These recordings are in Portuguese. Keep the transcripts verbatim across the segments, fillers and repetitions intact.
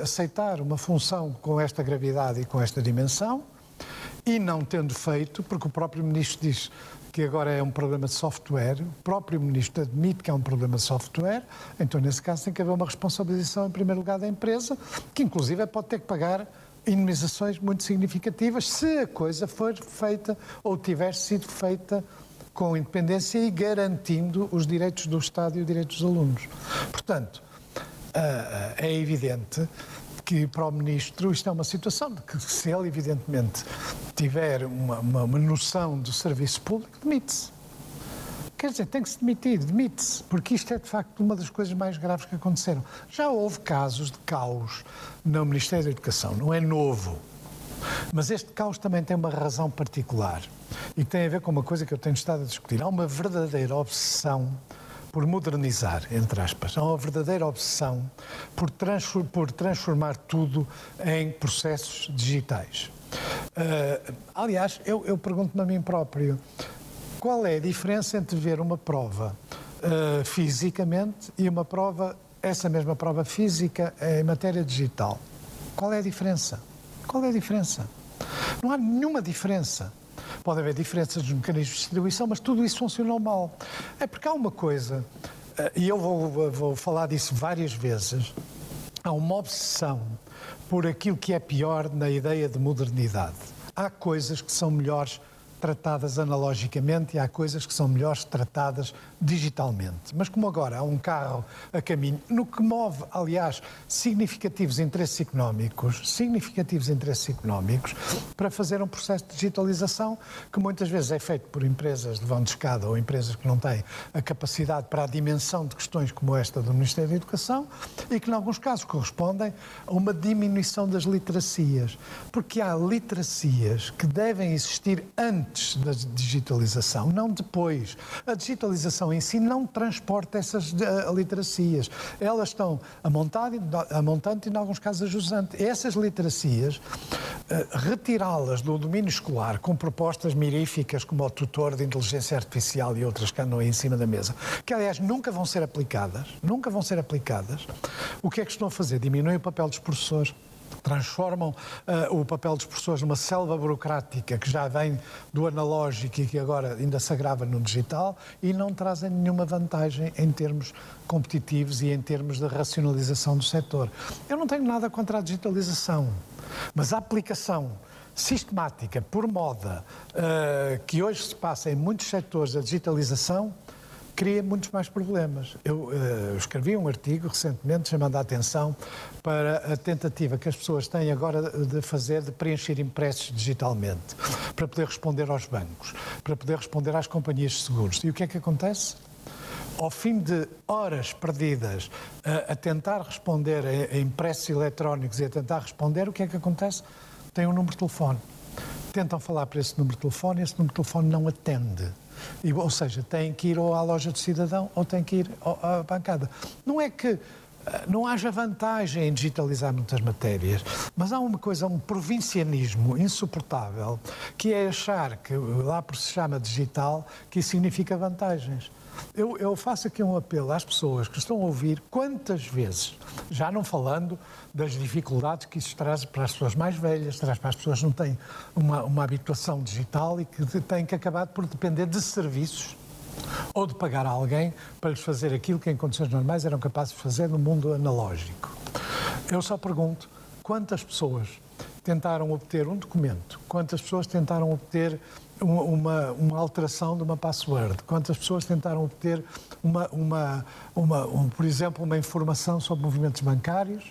aceitar uma função com esta gravidade e com esta dimensão, e não tendo feito, porque o próprio Ministro diz que agora é um problema de software, o próprio Ministro admite que é um problema de software, então nesse caso tem que haver uma responsabilização em primeiro lugar da empresa, que inclusive pode ter que pagar indemnizações muito significativas se a coisa for feita ou tiver sido feita com independência e garantindo os direitos do Estado e os direitos dos alunos. Portanto, é evidente que para o Ministro isto é uma situação de que se ele evidentemente tiver uma, uma, uma noção do serviço público, demite-se. Quer dizer, tem que se demitir, demite-se, porque isto é de facto uma das coisas mais graves que aconteceram. Já houve casos de caos no Ministério da Educação, não é novo. Mas este caos também tem uma razão particular e tem a ver com uma coisa que eu tenho estado a discutir. Há uma verdadeira obsessão por modernizar, entre aspas. Há uma verdadeira obsessão por, transform, por transformar tudo em processos digitais. Uh, aliás, eu, eu pergunto-me a mim próprio, qual é a diferença entre ver uma prova uh, fisicamente e uma prova, essa mesma prova física em matéria digital? Qual é a diferença? Qual é a diferença? Não há nenhuma diferença. Pode haver diferenças nos mecanismos de distribuição, mas tudo isso funcionou mal. É porque há uma coisa, e eu vou, vou falar disso várias vezes, há uma obsessão por aquilo que é pior na ideia de modernidade. Há coisas que são melhores tratadas analogicamente e há coisas que são melhores tratadas digitalmente. Mas como agora há um carro a caminho, no que move, aliás, significativos interesses económicos, significativos interesses económicos, para fazer um processo de digitalização que muitas vezes é feito por empresas de vão de escada ou empresas que não têm a capacidade para a dimensão de questões como esta do Ministério da Educação e que, em alguns casos, correspondem a uma diminuição das literacias. Porque há literacias que devem existir antes da digitalização, não depois. A digitalização em si não transporta essas uh, literacias. Elas estão a montante, a montante e, em alguns casos, a jusante. Essas literacias, uh, retirá-las do domínio escolar com propostas miríficas como o tutor de inteligência artificial e outras que andam aí em cima da mesa, que, aliás, nunca vão ser aplicadas, nunca vão ser aplicadas, o que é que estão a fazer? Diminuem o papel dos professores, transformam uh, o papel dos professores numa selva burocrática que já vem do analógico e que agora ainda se agrava no digital e não trazem nenhuma vantagem em termos competitivos e em termos de racionalização do setor. Eu não tenho nada contra a digitalização, mas a aplicação sistemática, por moda, uh, que hoje se passa em muitos setores da digitalização, cria muitos mais problemas. Eu uh, escrevi um artigo recentemente chamando a atenção para a tentativa que as pessoas têm agora de fazer, de preencher impressos digitalmente, para poder responder aos bancos, para poder responder às companhias de seguros. E o que é que acontece? Ao fim de horas perdidas a, a tentar responder a, a impressos eletrónicos e a tentar responder, o que é que acontece? Tem um número de telefone. Tentam falar para esse número de telefone e esse número de telefone não atende. E, ou seja, têm que ir ou à loja do cidadão ou têm que ir à bancada. Não é que não haja vantagem em digitalizar muitas matérias, mas há uma coisa, um provincianismo insuportável, que é achar que lá por se chama digital, que isso significa vantagens. Eu, eu faço aqui um apelo às pessoas que estão a ouvir quantas vezes, já não falando das dificuldades que isso traz para as pessoas mais velhas, traz para as pessoas que não têm uma, uma habituação digital e que têm que acabar por depender de serviços ou de pagar a alguém para lhes fazer aquilo que em condições normais eram capazes de fazer no mundo analógico. Eu só pergunto, quantas pessoas tentaram obter um documento, quantas pessoas tentaram obter uma, uma, uma alteração de uma password, quantas pessoas tentaram obter, uma, uma, uma, um, por exemplo, uma informação sobre movimentos bancários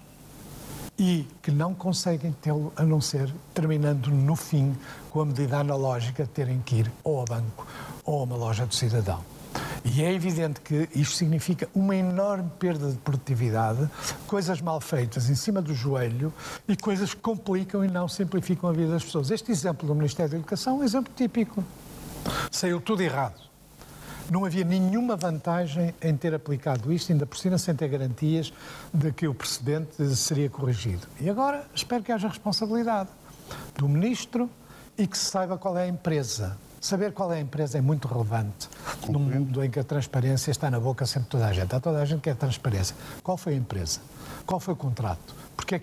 e que não conseguem tê-lo a não ser terminando no fim com a medida analógica de terem que ir ou ao banco ou a uma loja do cidadão. E é evidente que isto significa uma enorme perda de produtividade, coisas mal feitas em cima do joelho e coisas que complicam e não simplificam a vida das pessoas. Este exemplo do Ministério da Educação é um exemplo típico. Saiu tudo errado. Não havia nenhuma vantagem em ter aplicado isto, ainda por cima sem ter garantias de que o precedente seria corrigido. E agora espero que haja responsabilidade do Ministro e que se saiba qual é a empresa. Saber qual é a empresa é muito relevante num mundo em que a transparência está na boca sempre de toda a gente. Há toda a gente que quer transparência. Qual foi a empresa? Qual foi o contrato? Porque é